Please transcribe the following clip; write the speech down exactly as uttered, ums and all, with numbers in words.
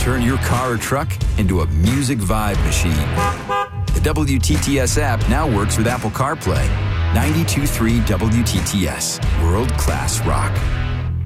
turn your car or truck into a music vibe machine. The W T T S app now works with Apple CarPlay. ninety-two point three W T T S, world-class rock.